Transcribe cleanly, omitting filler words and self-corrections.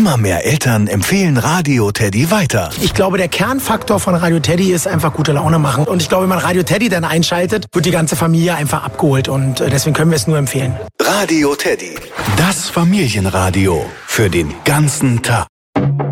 Immer mehr Eltern empfehlen Radio Teddy weiter. Ich glaube, der Kernfaktor von Radio Teddy ist einfach gute Laune machen. Und ich glaube, wenn man Radio Teddy dann einschaltet, wird die ganze Familie einfach abgeholt. Und deswegen können wir es nur empfehlen. Radio Teddy, das Familienradio für den ganzen Tag.